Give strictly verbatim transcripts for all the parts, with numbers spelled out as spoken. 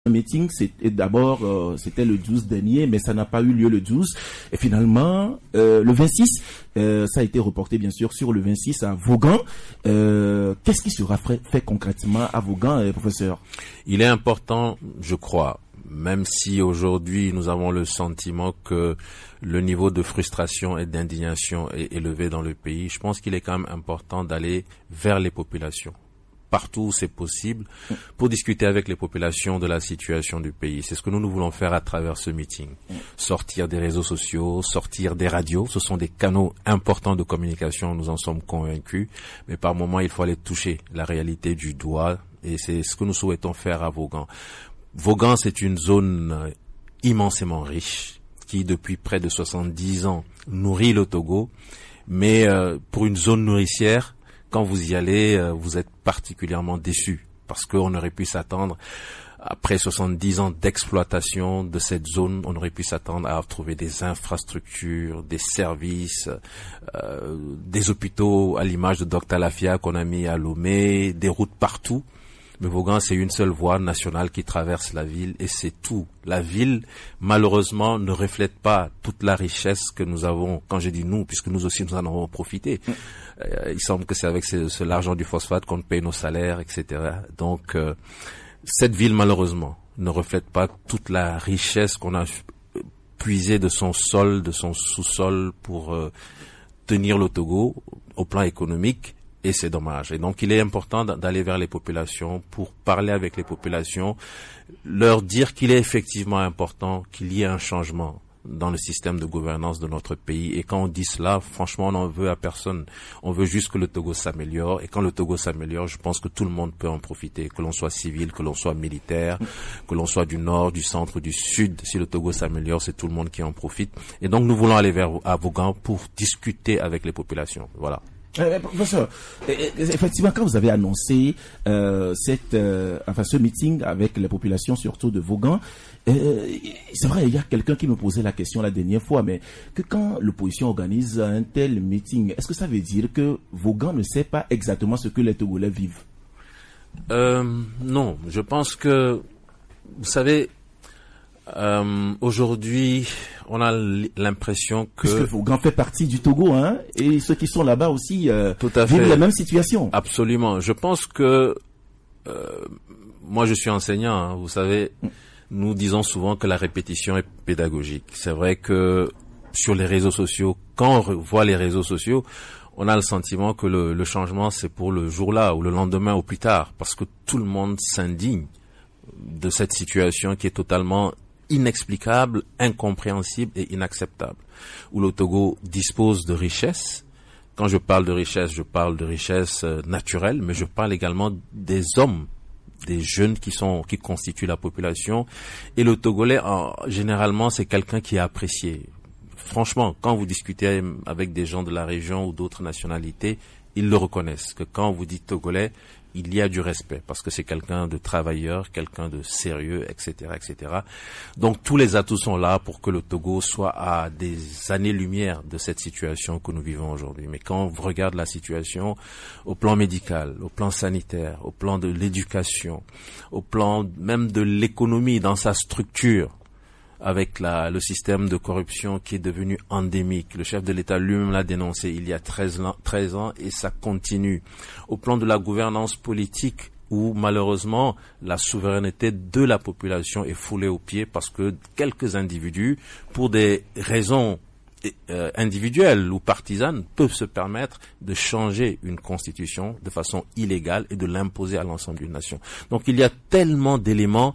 Le meeting, c'était d'abord, euh, c'était le douze dernier, mais ça n'a pas eu lieu le douze. Et finalement, euh, le vingt-six, euh, ça a été reporté bien sûr sur le vingt-six à Vaughan. Euh, qu'est-ce qui sera fait, fait concrètement à Vaughan, euh, professeur? Il est important, je crois, même si aujourd'hui nous avons le sentiment que le niveau de frustration et d'indignation est élevé dans le pays, je pense qu'il est quand même important d'aller vers les populations, partout où c'est possible, pour discuter avec les populations de la situation du pays. C'est ce que nous, nous voulons faire à travers ce meeting. Sortir des réseaux sociaux, sortir des radios. Ce sont des canaux importants de communication, nous en sommes convaincus. Mais par moments, il faut aller toucher la réalité du doigt. Et c'est ce que nous souhaitons faire à Vaughan. Vaughan, c'est une zone immensément riche, qui depuis près de soixante-dix ans nourrit le Togo. Mais euh, pour une zone nourricière, quand vous y allez, vous êtes particulièrement déçus parce qu'on aurait pu s'attendre, après soixante-dix ans d'exploitation de cette zone, on aurait pu s'attendre à trouver des infrastructures, des services, euh, des hôpitaux à l'image de Docteur Lafia qu'on a mis à Lomé, des routes partout. Mais Vaughan, c'est une seule voie nationale qui traverse la ville et c'est tout. La ville, malheureusement, ne reflète pas toute la richesse que nous avons, quand je dis nous, puisque nous aussi nous en avons profité. Euh, il semble que c'est avec ce, ce, l'argent du phosphate qu'on paye nos salaires, et cetera. Donc, euh, cette ville, malheureusement, ne reflète pas toute la richesse qu'on a puisée de son sol, de son sous-sol pour euh, tenir le Togo au plan économique. Et c'est dommage. Et donc, il est important d'aller vers les populations pour parler avec les populations, leur dire qu'il est effectivement important qu'il y ait un changement dans le système de gouvernance de notre pays. Et quand on dit cela, franchement, on n'en veut à personne. On veut juste que le Togo s'améliore. Et quand le Togo s'améliore, je pense que tout le monde peut en profiter. Que l'on soit civil, que l'on soit militaire, que l'on soit du nord, du centre, du sud. Si le Togo s'améliore, c'est tout le monde qui en profite. Et donc, nous voulons aller vers à Vaughan pour discuter avec les populations. Voilà. Euh, professeur, effectivement, quand vous avez annoncé euh, cette, euh, enfin, ce meeting avec les populations, surtout de Vaughan, euh, c'est vrai, il y a quelqu'un qui me posait la question la dernière fois, mais que quand l'opposition organise un tel meeting, est-ce que ça veut dire que Vaughan ne sait pas exactement ce que les Togolais vivent? euh, Non, je pense que, vous savez, Euh, aujourd'hui, on a l'impression que... Puisque Vaughan fait partie du Togo, hein, et ceux qui sont là-bas aussi euh, tout à vivent fait. la même situation. Absolument. Je pense que... Euh, moi, je suis enseignant, hein, vous savez, mm. nous disons souvent que la répétition est pédagogique. C'est vrai que sur les réseaux sociaux, quand on voit les réseaux sociaux, on a le sentiment que le, le changement, c'est pour le jour-là, ou le lendemain, ou plus tard, parce que tout le monde s'indigne de cette situation qui est totalement inexplicable, incompréhensible et inacceptable, où le Togo dispose de richesses. Quand je parle de richesse, je parle de richesse euh, naturelle, mais je parle également des hommes, des jeunes qui sont qui constituent la population. Et le Togolais, en, généralement, c'est quelqu'un qui est apprécié. Franchement, quand vous discutez avec des gens de la région ou d'autres nationalités, ils le reconnaissent, que quand vous dites Togolais, il y a du respect, parce que c'est quelqu'un de travailleur, quelqu'un de sérieux, et cetera, et cetera. Donc tous les atouts sont là pour que le Togo soit à des années-lumière de cette situation que nous vivons aujourd'hui. Mais quand on regarde la situation au plan médical, au plan sanitaire, au plan de l'éducation, au plan même de l'économie dans sa structure, avec la, le système de corruption qui est devenu endémique. Le chef de l'État lui-même l'a dénoncé il y a treize ans et ça continue. Au plan de la gouvernance politique, où malheureusement la souveraineté de la population est foulée aux pieds parce que quelques individus, pour des raisons euh, individuelles ou partisanes, peuvent se permettre de changer une constitution de façon illégale et de l'imposer à l'ensemble d'une nation. Donc il y a tellement d'éléments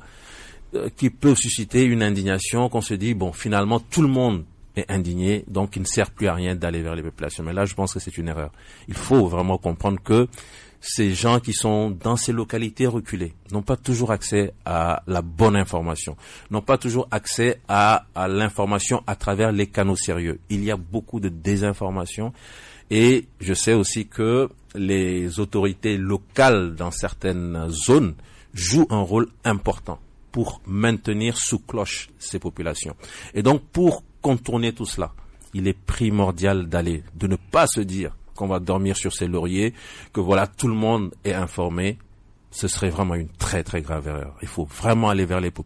qui peut susciter une indignation qu'on se dit, bon, finalement, tout le monde est indigné, donc il ne sert plus à rien d'aller vers les populations. Mais là, je pense que c'est une erreur. Il faut vraiment comprendre que ces gens qui sont dans ces localités reculées n'ont pas toujours accès à la bonne information, n'ont pas toujours accès à, à l'information à travers les canaux sérieux. Il y a beaucoup de désinformation et je sais aussi que les autorités locales dans certaines zones jouent un rôle important pour maintenir sous cloche ces populations. Et donc, pour contourner tout cela, il est primordial d'aller, de ne pas se dire qu'on va dormir sur ses lauriers, que voilà, tout le monde est informé. ce serait vraiment une très très grave erreur. Il faut vraiment aller vers les